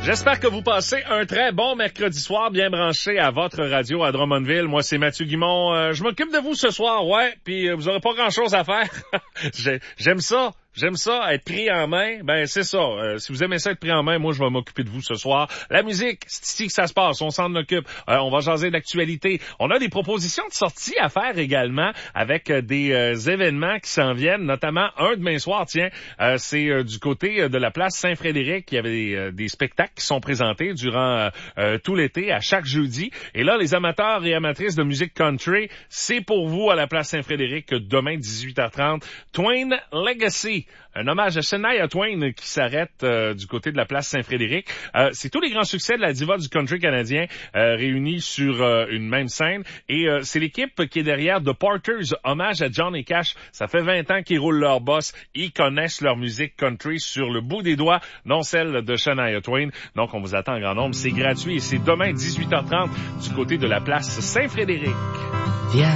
J'espère que vous passez un très bon mercredi soir bien branché à votre radio à Drummondville. Moi, c'est Mathieu Guimond. Je m'occupe de vous ce soir, ouais, puis vous aurez pas grand-chose à faire. J'aime ça. J'aime ça, être pris en main. Ben, c'est ça. Si vous aimez ça, être pris en main, moi, je vais m'occuper de vous ce soir. La musique, c'est ici que ça se passe. On s'en occupe. On va jaser d'actualité. On a des propositions de sortie à faire également avec des événements qui s'en viennent, notamment un demain soir. Tiens, c'est du côté de la place Saint-Frédéric. Il y avait des spectacles qui sont présentés durant tout l'été, à chaque jeudi. Et là, les amateurs et amatrices de musique country, c'est pour vous à la place Saint-Frédéric demain 18h30. Twain Legacy. Un hommage à Shania Twain qui s'arrête du côté de la place Saint-Frédéric. C'est tous les grands succès de la diva du country canadien réunis sur une même scène. Et c'est l'équipe qui est derrière The Porters, hommage à Johnny Cash. Ça fait 20 ans qu'ils roulent leur boss. Ils connaissent leur musique country sur le bout des doigts, non celle de Shania Twain. Donc, on vous attend en grand nombre. C'est gratuit et c'est demain 18h30 du côté de la place Saint-Frédéric.